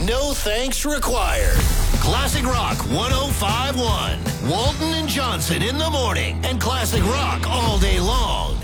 No thanks required. Classic Rock 105.1. Walton and Johnson in the morning and Classic Rock all day long.